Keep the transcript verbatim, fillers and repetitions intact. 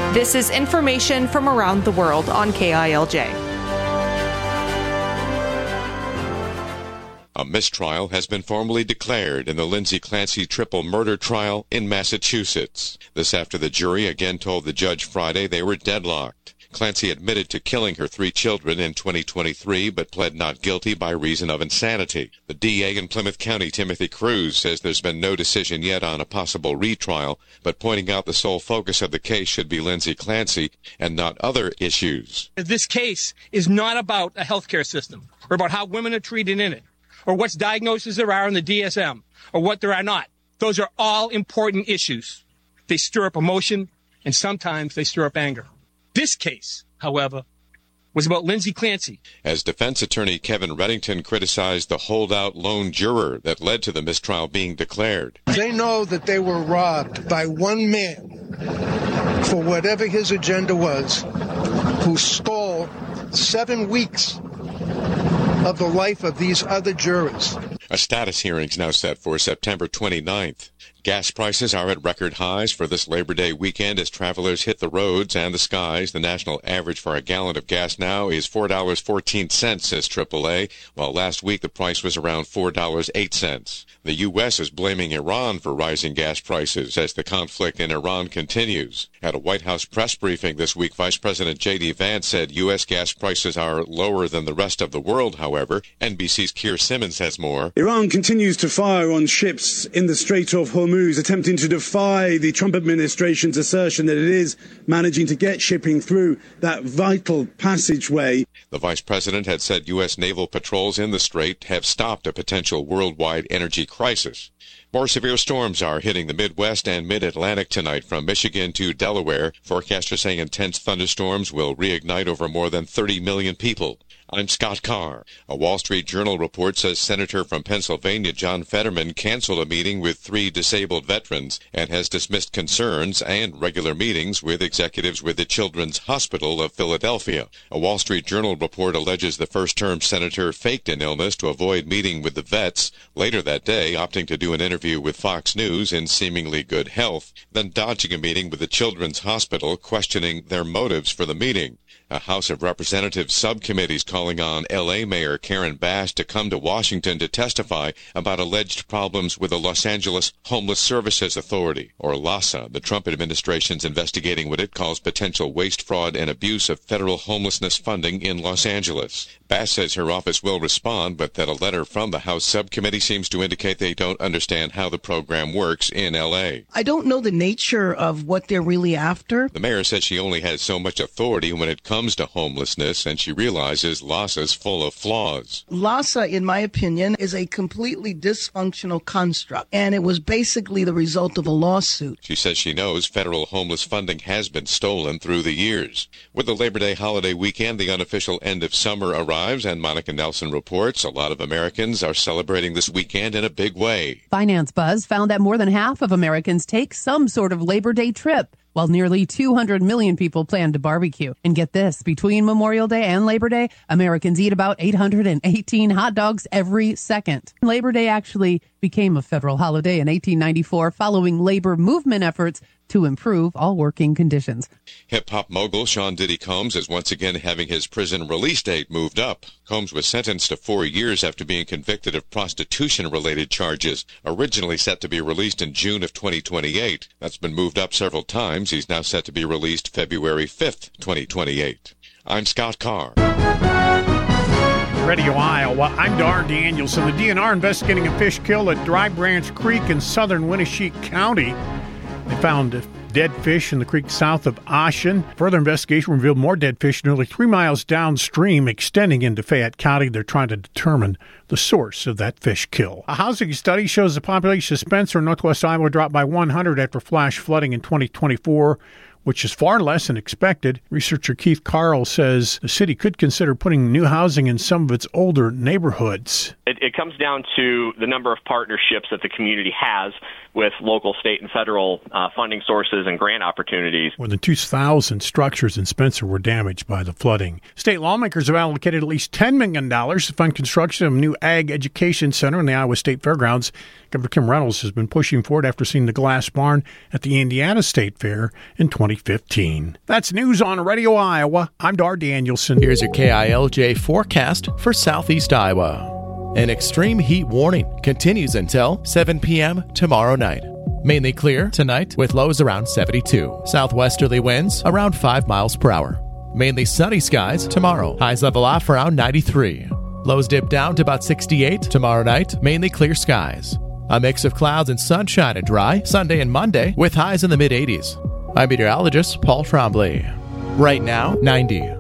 This is information from around the world on K I L J. A mistrial has been formally declared in the Lindsay Clancy triple murder trial in Massachusetts. This after the jury again told the judge Friday they were deadlocked. Clancy admitted to killing her three children in twenty twenty-three, but pled not guilty by reason of insanity. The D A in Plymouth County, Timothy Cruz, says there's been no decision yet on a possible retrial, but pointing out the sole focus of the case should be Lindsay Clancy and not other issues. This case is not about a healthcare system or about how women are treated in it, or what diagnoses there are in the D S M, or what there are not. Those are all important issues. They stir up emotion, and sometimes they stir up anger. This case, however, was about Lindsay Clancy. As defense attorney Kevin Reddington criticized the holdout lone juror that led to the mistrial being declared. They know that they were robbed by one man for whatever his agenda was, who stole seven weeks of the life of these other jurors. A status hearing is now set for September twenty-ninth. Gas prices are at record highs for this Labor Day weekend as travelers hit the roads and the skies. The national average for a gallon of gas now is four dollars and fourteen cents, says triple A, while last week the price was around four dollars and eight cents. The U S is blaming Iran for rising gas prices as the conflict in Iran continues. At a White House press briefing this week, Vice President J D Vance said U S gas prices are lower than the rest of the world, however. N B C's Keir Simmons has more. Iran continues to fire on ships in the Strait of Hormuz, attempting to defy the Trump administration's assertion that it is managing to get shipping through that vital passageway. The vice president had said U S naval patrols in the strait have stopped a potential worldwide energy crisis. More severe storms are hitting the Midwest and Mid-Atlantic tonight from Michigan to Delaware. Forecasters saying intense thunderstorms will reignite over more than thirty million people. I'm Scott Carr. A Wall Street Journal report says Senator from Pennsylvania John Fetterman canceled a meeting with three disabled veterans and has dismissed concerns and regular meetings with executives with the Children's Hospital of Philadelphia. A Wall Street Journal report alleges the first-term senator faked an illness to avoid meeting with the vets, later that day opting to do an interview with Fox News in seemingly good health, then dodging a meeting with the Children's Hospital, questioning their motives for the meeting. A House of Representatives subcommittee is calling on L A Mayor Karen Bass to come to Washington to testify about alleged problems with the Los Angeles Homeless Services Authority, or LAHSA. The Trump administration's investigating what it calls potential waste, fraud, and abuse of federal homelessness funding in Los Angeles. Bass says her office will respond, but that a letter from the House subcommittee seems to indicate they don't understand how the program works in L A. I don't know the nature of what they're really after. The mayor says she only has so much authority when it comes to homelessness, and she realizes LAHSA's full of flaws. LAHSA, in my opinion, is a completely dysfunctional construct, and it was basically the result of a lawsuit. She says she knows federal homeless funding has been stolen through the years. With the Labor Day holiday weekend, the unofficial end of summer arrives, and Monica Nelson reports a lot of Americans are celebrating this weekend in a big way. Finance Buzz found that more than half of Americans take some sort of Labor Day trip, while nearly two hundred million people plan to barbecue. And get this, between Memorial Day and Labor Day, Americans eat about eight hundred eighteen hot dogs every second. Labor Day actually became a federal holiday in eighteen ninety-four following labor movement efforts to improve all working conditions. Hip-hop mogul Sean Diddy Combs is once again having his prison release date moved up. Combs was sentenced to four years after being convicted of prostitution-related charges, originally set to be released in June of twenty twenty-eight. That's been moved up several times. He's now set to be released February fifth, twenty twenty-eight. I'm Scott Carr. Radio Iowa, I'm Dar Danielson. The D N R investigating a fish kill at Dry Branch Creek in southern Winneshiek County. They found dead fish in the creek south of Ashen. Further investigation revealed more dead fish nearly three miles downstream, extending into Fayette County. They're trying to determine the source of that fish kill. A housing study shows the population of Spencer in northwest Iowa dropped by one hundred after flash flooding in twenty twenty-four, which is far less than expected. Researcher Keith Carl says the city could consider putting new housing in some of its older neighborhoods. It, it comes down to the number of partnerships that the community has with local, state, and federal uh, funding sources and grant opportunities. More than two thousand structures in Spencer were damaged by the flooding. State lawmakers have allocated at least ten million dollars to fund construction of a new ag education center in the Iowa State Fairgrounds. Governor Kim Reynolds has been pushing for it after seeing the glass barn at the Indiana State Fair in twenty fifteen. That's news on Radio Iowa. I'm Dar Danielson. Here's your K I L J forecast for Southeast Iowa. An extreme heat warning continues until seven p.m. tomorrow night. Mainly clear tonight with lows around seventy-two. Southwesterly winds around five miles per hour. Mainly sunny skies tomorrow. Highs level off around ninety-three. Lows dip down to about sixty-eight tomorrow night. Mainly clear skies. A mix of clouds and sunshine and dry Sunday and Monday with highs in the mid-eighties. I'm meteorologist Paul Trombley. Right now, ninety.